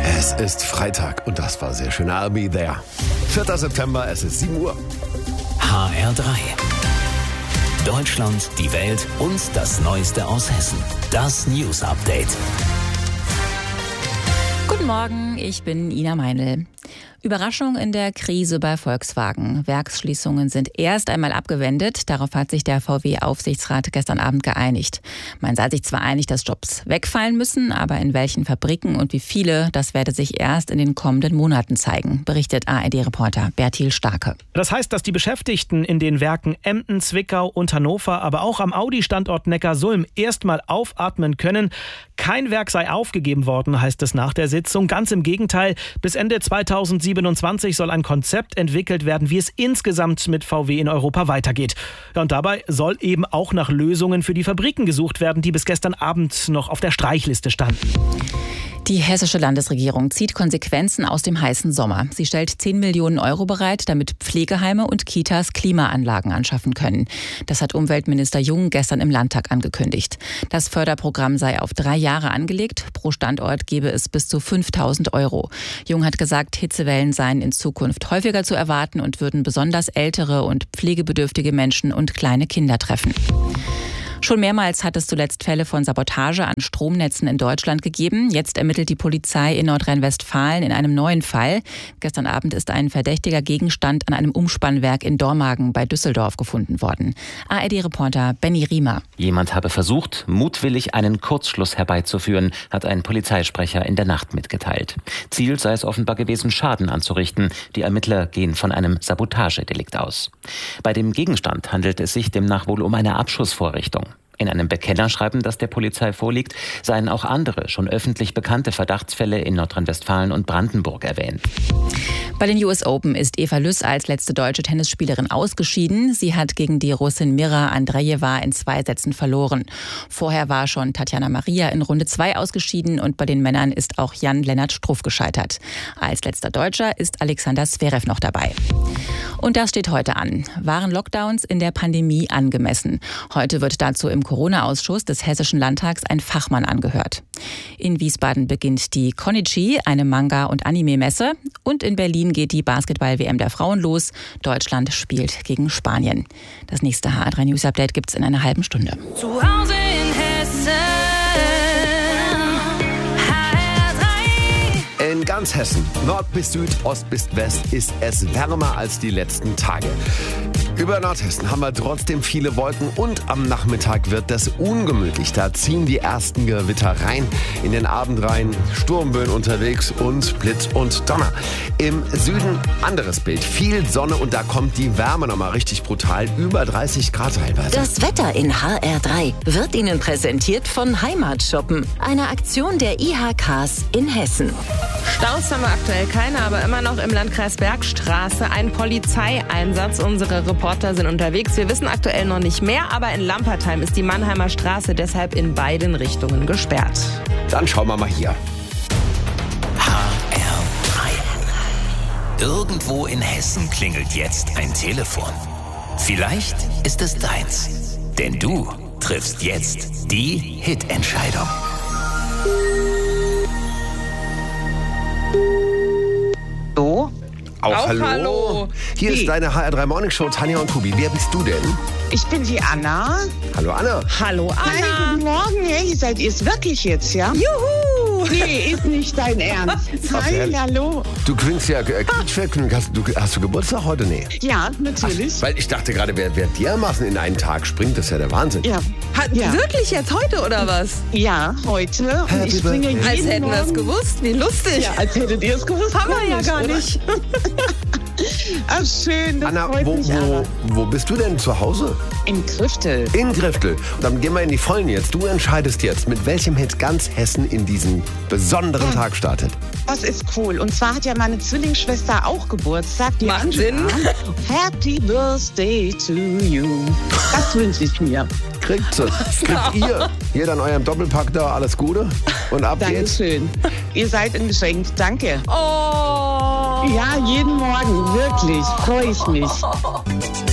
Es ist Freitag und das war sehr schön. I'll be there. 4. September, es ist 7 Uhr. HR3. Deutschland, die Welt und das Neueste aus Hessen. Das News Update. Guten Morgen, ich bin Ina Meinl. Überraschung in der Krise bei Volkswagen. Werksschließungen sind erst einmal abgewendet. Darauf hat sich der VW-Aufsichtsrat gestern Abend geeinigt. Man sei sich zwar einig, dass Jobs wegfallen müssen, aber in welchen Fabriken und wie viele, das werde sich erst in den kommenden Monaten zeigen, berichtet ARD-Reporter Bertil Starke. Das heißt, dass die Beschäftigten in den Werken Emden, Zwickau und Hannover, aber auch am Audi-Standort Neckarsulm erstmal aufatmen können. Kein Werk sei aufgegeben worden, heißt es nach der Sitzung. Ganz im Gegenteil, bis Ende 2027 soll ein Konzept entwickelt werden, wie es insgesamt mit VW in Europa weitergeht. Und dabei soll eben auch nach Lösungen für die Fabriken gesucht werden, die bis gestern Abend noch auf der Streichliste standen. Die hessische Landesregierung zieht Konsequenzen aus dem heißen Sommer. Sie stellt 10 Millionen Euro bereit, damit Pflegeheime und Kitas Klimaanlagen anschaffen können. Das hat Umweltminister Jung gestern im Landtag angekündigt. Das Förderprogramm sei auf 3 Jahre angelegt. Pro Standort gebe es bis zu 5.000 Euro. Jung hat gesagt, Hitzewellen seien in Zukunft häufiger zu erwarten und würden besonders ältere und pflegebedürftige Menschen und kleine Kinder treffen. Schon mehrmals hat es zuletzt Fälle von Sabotage an Stromnetzen in Deutschland gegeben. Jetzt ermittelt die Polizei in Nordrhein-Westfalen in einem neuen Fall. Gestern Abend ist ein verdächtiger Gegenstand an einem Umspannwerk in Dormagen bei Düsseldorf gefunden worden. ARD-Reporter Benny Riemer. Jemand habe versucht, mutwillig einen Kurzschluss herbeizuführen, hat ein Polizeisprecher in der Nacht mitgeteilt. Ziel sei es offenbar gewesen, Schaden anzurichten. Die Ermittler gehen von einem Sabotagedelikt aus. Bei dem Gegenstand handelt es sich demnach wohl um eine Abschussvorrichtung. In einem Bekennerschreiben, das der Polizei vorliegt, seien auch andere, schon öffentlich bekannte Verdachtsfälle in Nordrhein-Westfalen und Brandenburg erwähnt. Bei den US Open ist Eva Lüss als letzte deutsche Tennisspielerin ausgeschieden. Sie hat gegen die Russin Mira Andrejewa in 2 Sätzen verloren. Vorher war schon Tatjana Maria in Runde 2 ausgeschieden und bei den Männern ist auch Jan-Lennart Struff gescheitert. Als letzter Deutscher ist Alexander Zverev noch dabei. Und das steht heute an. Waren Lockdowns in der Pandemie angemessen? Heute wird dazu im Corona-Ausschuss des Hessischen Landtags ein Fachmann angehört. In Wiesbaden beginnt die Konichi, eine Manga- und Anime-Messe. Und in Berlin geht die Basketball-WM der Frauen los. Deutschland spielt gegen Spanien. Das nächste HR3 News Update gibt's in einer halben Stunde. Zu Hause in Hessen. HR3. In ganz Hessen, Nord bis Süd, Ost bis West, ist es wärmer als die letzten Tage. Über Nordhessen haben wir trotzdem viele Wolken und am Nachmittag wird es ungemütlich. Da ziehen die ersten Gewitter rein. In den Abend rein Sturmböen unterwegs und Blitz und Donner. Im Süden anderes Bild. Viel Sonne und da kommt die Wärme nochmal richtig brutal. Über 30 Grad teilweise. Das Wetter in HR3 wird Ihnen präsentiert von Heimatshoppen, einer Aktion der IHKs in Hessen. Staus haben wir aktuell keine, aber immer noch im Landkreis Bergstraße ein Polizeieinsatz. Unsere Reporter sind unterwegs. Wir wissen aktuell noch nicht mehr, aber in Lampertheim ist die Mannheimer Straße deshalb in beiden Richtungen gesperrt. Dann schauen wir mal hier. HR3. Irgendwo in Hessen klingelt jetzt ein Telefon. Vielleicht ist es deins. Denn du triffst jetzt die Hitentscheidung. Auch hallo. Hallo. Hier ist deine HR3 Morning Show, Tanja und Tobi. Wer bist du denn? Ich bin die Anna. Hallo Anna. Hallo Hi, Anna. guten Morgen. Hey, seid ihr es wirklich jetzt, ja? Juhu. Nee, ist nicht dein Ernst. Hi, ehrlich? hallo. Du klingst ja quietschvergnügend. Hast du Geburtstag heute? Nee. Ja, natürlich. Weil ich dachte gerade, wer dermaßen in einen Tag springt, das ist ja der Wahnsinn. Ja. Ja. Wirklich jetzt heute oder was? Ja, heute. Und Happy ich springe jeden Als hätten wir es Morgen. gewusst. Wie lustig. Ja, als hättet ihr es gewusst. Haben wir ja Komisch, gar oder? nicht. Ach, schön, das Anna, freut mich, Anna. wo bist du denn zu Hause? In Griftel. In Griftel. Dann gehen wir in die Vollen jetzt. Du entscheidest jetzt, mit welchem Hit ganz Hessen in diesen besonderen Tag startet. Das ist cool. Und zwar hat ja meine Zwillingsschwester auch Geburtstag. Die Macht Angela. Sinn. Happy Birthday to you. Das wünsche ich mir. Kriegt ihr. Hier dann eurem Doppelpack da alles Gute. Und ab geht's. Dankeschön. Ihr seid ein Geschenk. Danke. Oh. Ja, jeden Morgen. Wirklich. Freue ich mich.